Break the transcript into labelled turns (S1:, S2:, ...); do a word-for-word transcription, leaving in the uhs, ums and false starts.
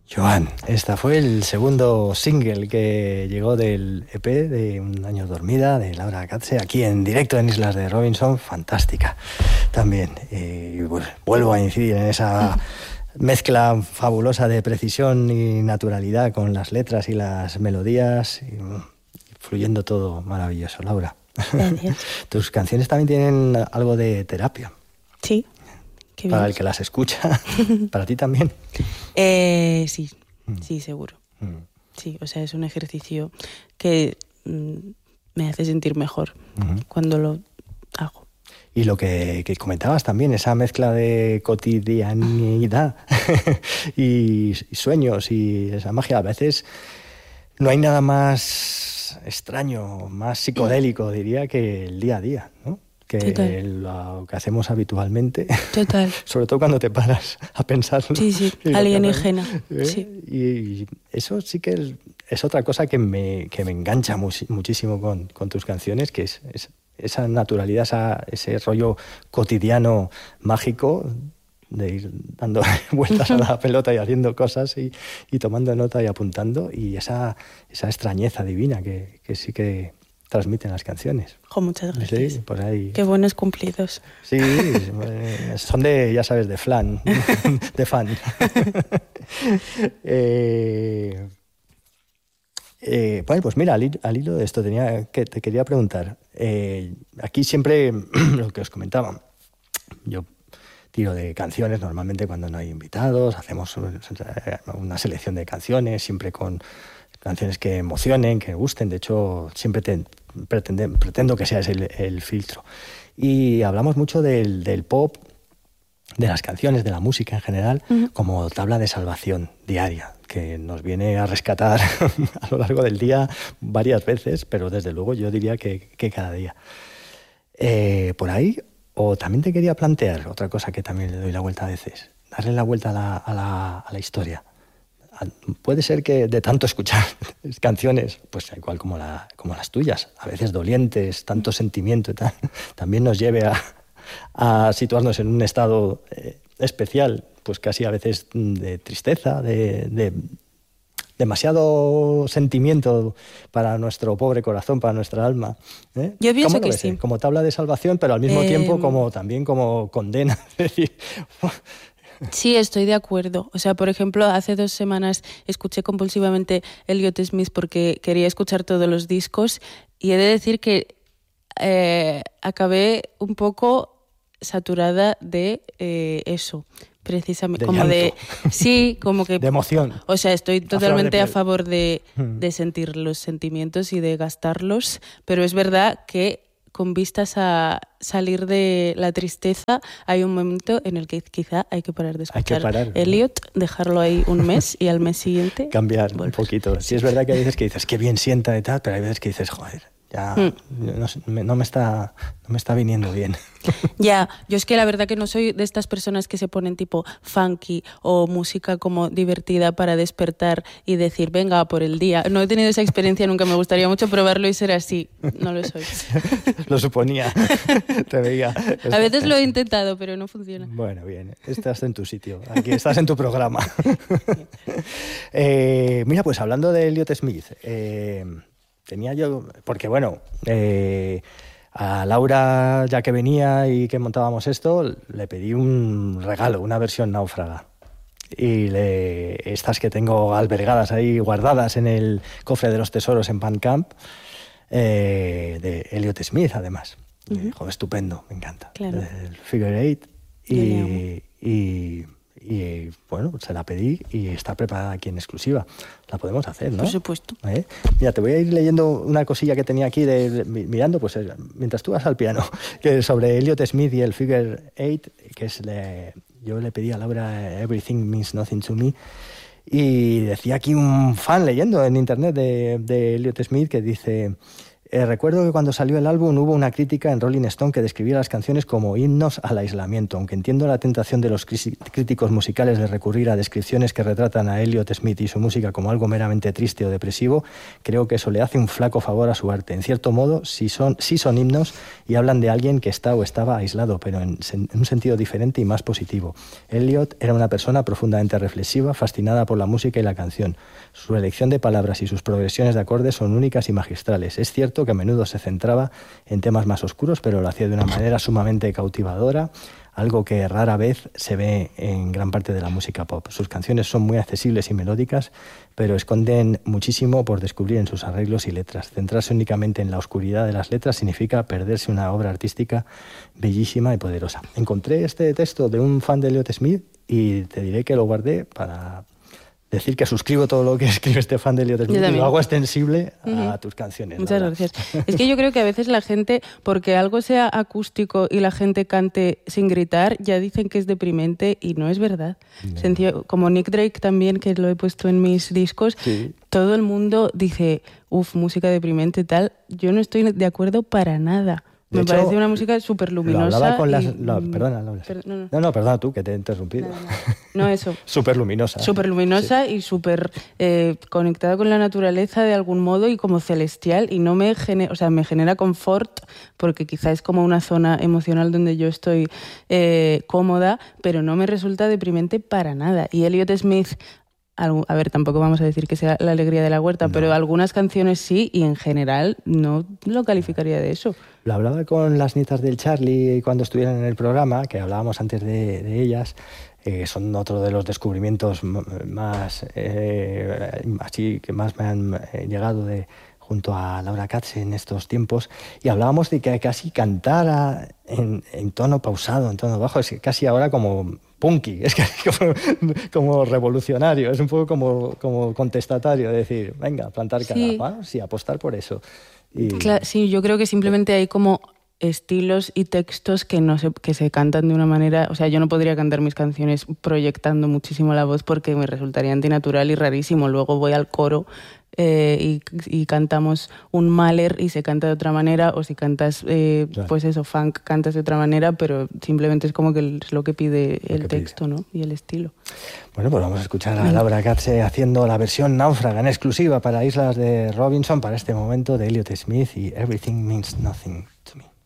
S1: Joan, esta fue el segundo single que llegó del E P de Un año dormida de Laura Katze, aquí en directo en Islas de Robinson, fantástica también. Y pues, vuelvo a incidir en esa mezcla fabulosa de precisión y naturalidad con las letras y las melodías, y, fluyendo todo maravilloso, Laura.
S2: Gracias.
S1: Tus canciones también tienen algo de terapia.
S2: Sí. Qué
S1: para
S2: bien.
S1: el que las escucha. ¿Para ti también?
S2: Eh, sí,
S1: Mm.
S2: sí, seguro.
S1: Mm.
S2: Sí, o sea, es un ejercicio que mm, me hace sentir mejor
S1: Mm.
S2: cuando lo hago.
S1: Y lo que, que comentabas también, esa mezcla de cotidianidad y, y sueños y esa magia, a veces no hay nada más extraño, más psicodélico, diría, que el día a día, ¿no? Que
S2: Total.
S1: lo que hacemos habitualmente.
S2: Total.
S1: Sobre todo cuando te paras a pensarlo.
S2: Sí, sí, alienígena. ¿Eh? Sí.
S1: Y eso sí que es, es otra cosa que me, que me engancha much, muchísimo con, con tus canciones, que es, es esa naturalidad, esa, ese rollo cotidiano mágico de ir dando vueltas a la pelota y haciendo cosas y, y tomando nota y apuntando, y esa, esa extrañeza divina que, que sí que transmiten las canciones.
S2: Oh, muchas gracias.
S1: Sí, por ahí.
S2: Qué buenos cumplidos.
S1: Sí, son de, ya sabes, de flan, de fan. eh, eh, bueno, pues mira, al, al hilo de esto tenía que, te quería preguntar. Eh, aquí siempre, lo que os comentaba, yo tiro de canciones normalmente cuando no hay invitados, hacemos una selección de canciones, siempre con canciones que emocionen, que gusten. De hecho, siempre te, pretende, pretendo que sea ese el, el filtro. Y hablamos mucho del, del pop, de las canciones, de la música en general, uh-huh. como tabla de salvación diaria, que nos viene a rescatar a lo largo del día varias veces, pero desde luego yo diría que, que cada día. Eh, por ahí, o también te quería plantear otra cosa que también le doy la vuelta a veces, darle la vuelta a la, a la, a la historia. Puede ser que de tanto escuchar canciones, pues igual como, la, como las tuyas, a veces dolientes, tanto sentimiento y tal, también nos lleve a, a situarnos en un estado eh, especial, pues casi a veces de tristeza, de, de demasiado sentimiento para nuestro pobre corazón, para nuestra alma. ¿eh?
S2: Yo pienso que sí.
S1: Como tabla de salvación, pero al mismo eh... tiempo como también como condena. Es decir,
S2: sí, estoy de acuerdo. O sea, por ejemplo, hace dos semanas escuché compulsivamente Elliott Smith porque quería escuchar todos los discos, y he de decir que eh, acabé un poco saturada de eh, eso, precisamente.
S1: De
S2: como
S1: llanto.
S2: de sí, como que
S1: de emoción.
S2: O sea, estoy totalmente
S1: a,
S2: a favor de, de sentir los sentimientos y de gastarlos, pero es verdad que con vistas a salir de la tristeza, hay un momento en el que quizá hay que parar de escuchar
S1: parar,
S2: Elliott, ¿no? Dejarlo ahí un mes y al mes siguiente
S1: cambiar
S2: volver.
S1: Un poquito. Sí, es verdad que hay veces que dices qué bien sienta y tal, pero hay veces que dices, joder, ya mm. no, me, no, me está, no me está viniendo bien.
S2: Ya, yo es que la verdad que no soy de estas personas que se ponen tipo funky o música como divertida para despertar y decir, venga, por el día. No he tenido esa experiencia nunca, me gustaría mucho probarlo y ser así. No lo soy.
S1: Lo suponía, te veía.
S2: A veces lo he intentado, pero no funciona.
S1: Bueno, bien, estás en tu sitio, aquí estás en tu programa. eh, mira, pues hablando de Elliott Smith, eh, tenía yo, porque bueno... Eh, a Laura, ya que venía y que montábamos esto, le pedí un regalo, una versión náufraga. Y le, estas que tengo albergadas ahí, guardadas en el cofre de los tesoros en Bandcamp, eh, de Elliott Smith, además. Uh-huh. Me dijo, estupendo, me encanta.
S2: Claro.
S1: El Figure Eight. Y, y, y bueno, se la pedí y está preparada aquí en exclusiva. La podemos hacer, ¿no?
S2: Por supuesto.
S1: ¿Eh? Mira, te voy a ir leyendo una cosilla que tenía aquí, de, de, mirando, pues mientras tú vas al piano, que sobre Elliott Smith y el Figure Eight, que es, le, yo le pedí a Laura Everything Means Nothing to Me, y decía aquí un fan leyendo en internet de, de Elliott Smith que dice, Eh, recuerdo que cuando salió el álbum hubo una crítica en Rolling Stone que describía las canciones como himnos al aislamiento. Aunque entiendo la tentación de los críticos musicales de recurrir a descripciones que retratan a Elliott Smith y su música como algo meramente triste o depresivo, creo que eso le hace un flaco favor a su arte. En cierto modo, sí son, sí son himnos y hablan de alguien que está o estaba aislado, pero en, en un sentido diferente y más positivo. Elliott era una persona profundamente reflexiva, fascinada por la música y la canción. Su elección de palabras y sus progresiones de acordes son únicas y magistrales. Es cierto que a menudo se centraba en temas más oscuros, pero lo hacía de una manera sumamente cautivadora, algo que rara vez se ve en gran parte de la música pop. Sus canciones son muy accesibles y melódicas, pero esconden muchísimo por descubrir en sus arreglos y letras. Centrarse únicamente en la oscuridad de las letras significa perderse una obra artística bellísima y poderosa. Encontré este texto de un fan de Elliott Smith y te diré que lo guardé para decir que suscribo todo lo que escribe este fan de Elliott Smith y lo hago extensible uh-huh. a tus canciones.
S2: Muchas gracias. Es que yo creo que a veces la gente, porque algo sea acústico y la gente cante sin gritar, ya dicen que es deprimente y no es verdad. No. Sencillo, como Nick Drake también, que lo he puesto en mis discos, sí. Todo el mundo dice, uff, música deprimente y tal. Yo no estoy de acuerdo para nada. De Me hecho, parece una música súper luminosa.
S1: Lo hablaba con
S2: y...
S1: las... Lo, perdona, Laura. Per, no, no. no, no, perdona tú, que te he interrumpido.
S2: No, no, no eso.
S1: Súper luminosa.
S2: Súper luminosa sí. Y súper eh, conectada con la naturaleza de algún modo y como celestial. Y no me genera, o sea, me genera confort porque quizá es como una zona emocional donde yo estoy eh, cómoda, pero no me resulta deprimente para nada. Y Elliott Smith... A ver, tampoco vamos a decir que sea la alegría de la huerta, no. Pero algunas canciones sí, y en general no lo calificaría de eso.
S1: Lo hablaba con las nietas del Charlie cuando estuvieron en el programa, que hablábamos antes de, de ellas, eh, son otro de los descubrimientos más, eh, así que más me han eh, llegado de... junto a Laura Katz en estos tiempos, y hablábamos de que casi cantara en, en tono pausado, en tono bajo, es casi ahora como punky, es casi como, como revolucionario, es un poco como, como contestatario, de decir, venga, plantar cara, sí. ¿Va? Sí, apostar por eso. Y...
S2: Claro, sí, yo creo que simplemente hay como estilos y textos que no se, que se cantan de una manera, o sea, yo no podría cantar mis canciones proyectando muchísimo la voz porque me resultaría antinatural y rarísimo. Luego voy al coro eh, y, y cantamos un Mahler y se canta de otra manera, o si cantas eh, claro. Pues eso, funk, cantas de otra manera, pero simplemente es como que es lo que pide lo el que texto, pide. ¿No? Y el estilo.
S1: Bueno, pues vamos a escuchar a Laura Katz haciendo la versión náufraga en exclusiva para Islas de Robinson, para este momento de Elliott Smith y Everything Means Nothing to Me.